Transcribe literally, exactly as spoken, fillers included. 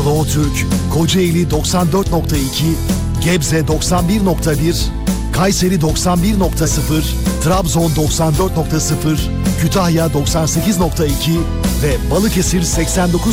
Flow Türk, Kocaeli doksan dört nokta iki, Gebze doksan bir nokta bir, Kayseri doksan bir nokta sıfır, Trabzon doksan dört nokta sıfır, Kütahya doksan sekiz nokta iki ve Balıkesir seksen dokuz